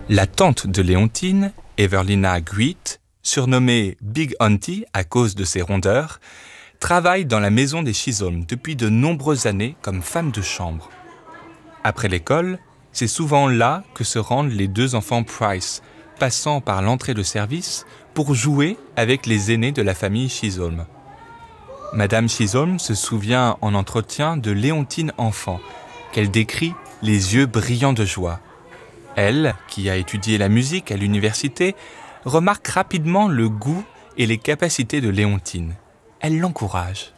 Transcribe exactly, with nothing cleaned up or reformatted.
La tante de Léontine, Everlina Guit, surnommée Big Auntie à cause de ses rondeurs, travaille dans la maison des Chisholm depuis de nombreuses années comme femme de chambre. Après l'école, c'est souvent là que se rendent les deux enfants Price, passant par l'entrée de service pour jouer avec les aînés de la famille Chisholm. Madame Chisholm se souvient en entretien de Léontine enfant, qu'elle décrit les yeux brillants de joie. Elle, qui a étudié la musique à l'université, remarque rapidement le goût et les capacités de Léontine. Elle l'encourage.